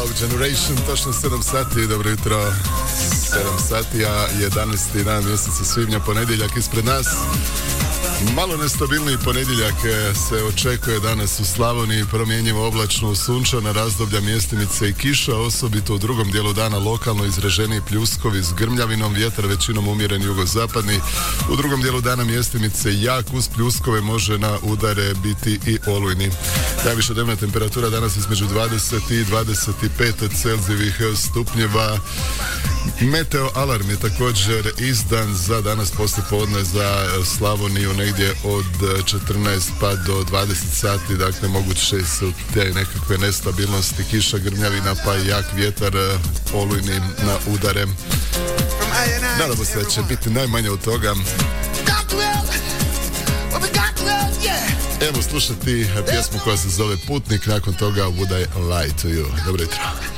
Love Generation, točno 7 sati, dobro jutro, 7 sati, a 11. dan mjeseca svibnja, ponedjeljak ispred nas. Malo nestabilniji ponedjeljak se očekuje danas u Slavoniji, promjenjivo oblačno, sunčana razdoblja, mjestimice i kiša, osobito u drugom dijelu dana lokalno izraženiji pljuskovi s grmljavinom, vjetar većinom umjeren jugozapadni, u drugom dijelu dana mjestimice jak uz pljuskove, može na udare biti i olujni. Najviša dnevna temperatura danas između 20 i 25 Celzijevih stupnjeva. Meteo alarm je također izdan za danas poslijepodne za Slavoniju negdje od 14 pa do 20 sati, dakle moguće su te nekakve nestabilnosti, kiša, grmljavina pa jak vjetar, olujni na udare. Nadamo se da će biti najmanje od toga. Evo slušati pjesmu koja se zove Putnik, nakon toga Would I Lie to You. Dobro jutro.